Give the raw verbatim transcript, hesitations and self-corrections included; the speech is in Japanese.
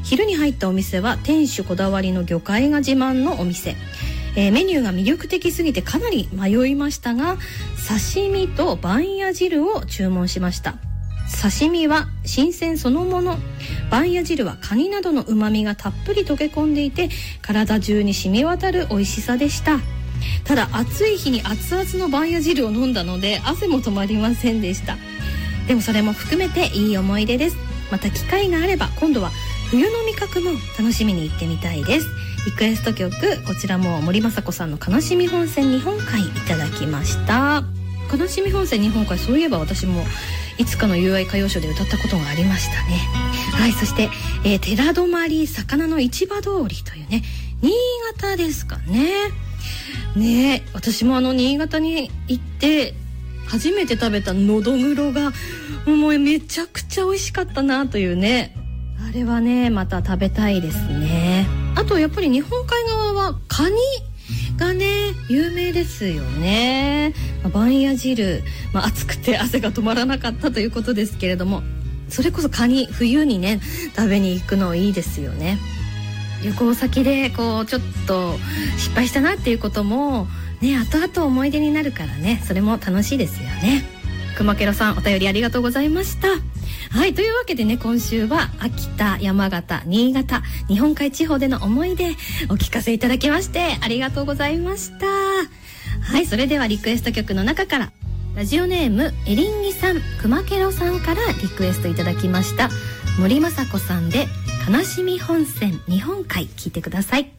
昼に入ったお店は店主こだわりの魚介が自慢のお店、えー、メニューが魅力的すぎてかなり迷いましたが、刺身と番屋汁を注文しました。刺身は新鮮そのもの、番屋汁はカニなどの旨味がたっぷり溶け込んでいて体中に染み渡る美味しさでした。ただ暑い日に熱々の番屋汁を飲んだので汗も止まりませんでした。でもそれも含めていい思い出です。また機会があれば今度は冬の味覚も楽しみに行ってみたいです。リクエスト曲、こちらも森昌子さんの悲しみ本線日本海いただきました。悲しみ本線日本海、そういえば私もいつかの友愛歌謡ショーで歌ったことがありましたね。はい、そして、えー、寺泊魚の市場通りというね、新潟ですかね。ねえ、私もあの新潟に行って初めて食べたのどぐろがもうめちゃくちゃ美味しかったなというね、あれはねまた食べたいですね。あとやっぱり日本海側はカニがね有名ですよね。まあ、番屋汁、まあ、暑くて汗が止まらなかったということですけれども、それこそカニ冬にね食べに行くのいいですよね。旅行先でこうちょっと失敗したなっていうこともね後々思い出になるからね、それも楽しいですよね。くまけろさん、お便りありがとうございました。はい、というわけでね、今週は秋田、山形、新潟、日本海地方での思い出お聞かせいただきましてありがとうございました。はい、それではリクエスト曲の中からラジオネームエリンギさん、くまけろさんからリクエストいただきました森昌子さんで悲しみ本線日本海、聞いてください。